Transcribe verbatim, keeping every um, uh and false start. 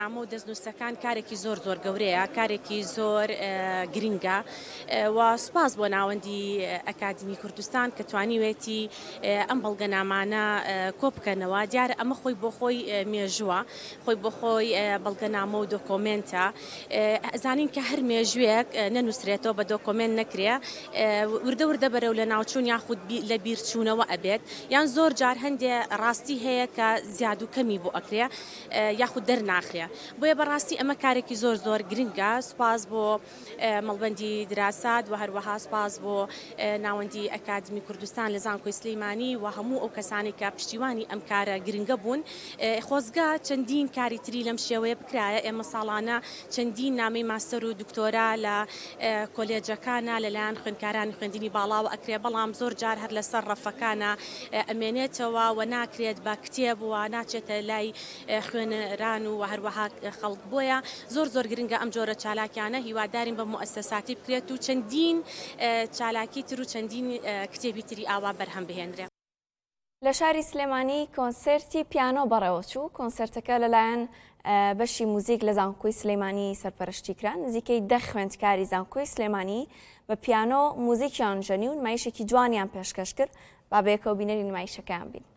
ئامۆ دەستنووسەکان کارێکی زۆر زۆر گەورەیە، کارێکی زۆر گرینگە و سوپاس بۆ ناوەندی ئەکادمی کوردستان کە توانیوێتی ئەم بەڵگەنامانە کۆ بکەنەوە. دیارە ئەمە خۆی بۆ خۆی مێژووە، خۆی بۆ خۆی بەڵگەنامە و دۆکۆمنتە. ئەزانین کە هەر مێژوویەک نەنووسرێتەوە بە دۆکۆمنت نەکرێ، وردە وردە بەرەو لە ناوچوون یاخود لە بیرچوونەوە ئەبێت، یان زۆر جار هەندێ ڕاستی هەیە کە زیاد و کەمی بۆ ئەکرێ یاخود دەرناخرێ. بۆیە بەڕاستی ئەمە کارێکی زۆر زۆر گرنگە. سوپاس بۆ مەڵبەندی دراسات و هەروەها سوپاس بۆ ناوەندی ئەکادمی کوردستان لە زانکۆی سلەیمانی و هەموو ئەو کەسانی کە پشتیوانی ئەم کارە گرنگە بوون. خۆزگە چەندین کاری تری لەم شێوەیە بکرایە. ئێمە ساڵانە چەندین نامەی ماستەر و دکتۆرا لە کۆلێجەکانە لەلایەن خوێندکارانی خوێندنی باڵاوە ئەکرێ، بەڵام زۆر جار هەر لەسەر ڕەفەکانە ئەمێنێتەوە و ناکرێت بە کتێب و ناچێتە لای خوێنەران و هەروەها خەڵک. بۆیە زۆر زۆر گرنگە ئەم جۆرە چالاکیانە هیوادارین بە موەسسەساتی بکرێت و چەندین چالاکی تر و چەندین کتێبی تری ئاوا بەرهەم بهێنرێ. لە شاری سلێمانی کۆنسرتی پیانۆ بەڕێوەچوو. کۆنسرتەکە لەلایەن بەشی موزیک لە زانکۆی سلەیمانی سەرپەرشتی کران. نزیکەی دە خوێندکاری زانکۆی سلێمانی بە پیانۆ موزیکیان ژەنی و نمایشێکی جوانیان پێشکەش کرد. با بەیەکەوە بینەری نمایشەکەیان بین.